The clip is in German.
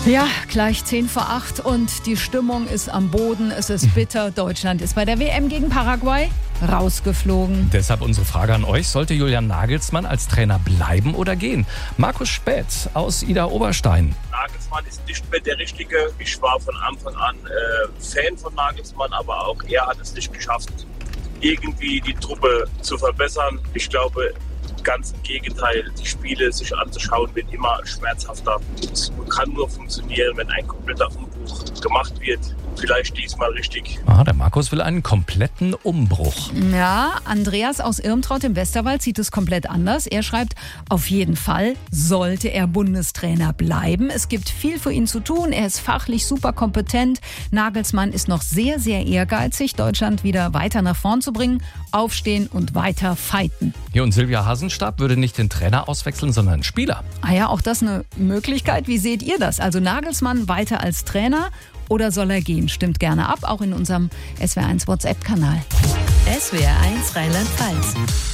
Ja, gleich 7:50 und die Stimmung ist am Boden. Es ist bitter. Deutschland ist bei der WM gegen Paraguay rausgeflogen. Deshalb unsere Frage an euch. Sollte Julian Nagelsmann als Trainer bleiben oder gehen? Markus Späth aus Idar-Oberstein. Nagelsmann ist nicht mehr der Richtige. Ich war von Anfang an Fan von Nagelsmann, aber auch er hat es nicht geschafft, irgendwie die Truppe zu verbessern. Ich glaube, ganz im Gegenteil, die Spiele sich anzuschauen, wird immer schmerzhafter. Es kann nur funktionieren, wenn ein kompletter Umbruch gemacht wird. Vielleicht diesmal richtig. Der Markus will einen kompletten Umbruch. Ja, Andreas aus Irmtraut im Westerwald sieht es komplett anders. Er schreibt, auf jeden Fall sollte er Bundestrainer bleiben. Es gibt viel für ihn zu tun. Er ist fachlich super kompetent. Nagelsmann ist noch sehr, sehr ehrgeizig, Deutschland wieder weiter nach vorn zu bringen. Aufstehen und weiter fighten. Hier und Silvia Hasenstab würde nicht den Trainer auswechseln, sondern einen Spieler. Ja, auch das eine Möglichkeit. Wie seht ihr das? Also Nagelsmann weiter als Trainer oder soll er gehen? Stimmt gerne ab, auch in unserem SWR1 WhatsApp-Kanal. SWR1 Rheinland-Pfalz.